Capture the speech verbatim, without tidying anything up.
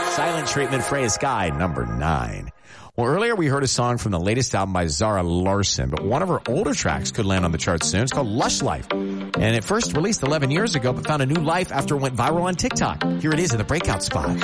Silent Treatment, Freya Sky, number nine. Well, earlier we heard a song from the latest album by Zara Larsson, but one of her older tracks could land on the charts soon. It's called Lush Life. And it first released eleven years ago, but found a new life after it went viral on TikTok. Here it is in the breakout spot.